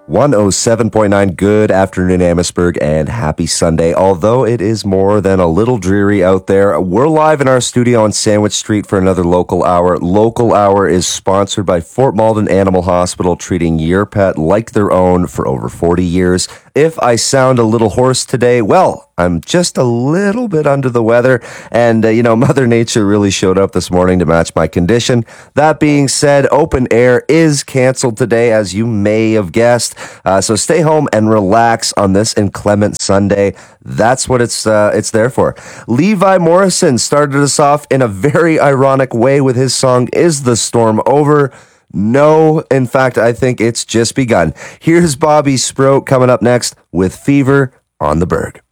107.9. Good afternoon, Amherstburg, and happy Sunday. Although it is more than a little dreary out there, we're live in our studio on Sandwich Street for another Local Hour. Local Hour is sponsored by Fort Malden Animal Hospital, treating your pet like their own for over 40 years. If I sound a little hoarse today, well, I'm just a little bit under the weather, and Mother Nature really showed up this morning to match my condition. That being said, open air is canceled today, as you may have guessed. So stay home and relax on this inclement Sunday. That's what it's there for. Levi Morrison started us off in a very ironic way with his song, "Is the Storm Over?" No, in fact, I think it's just begun. Here's Bobby Sproat coming up next with Fever on the Berg.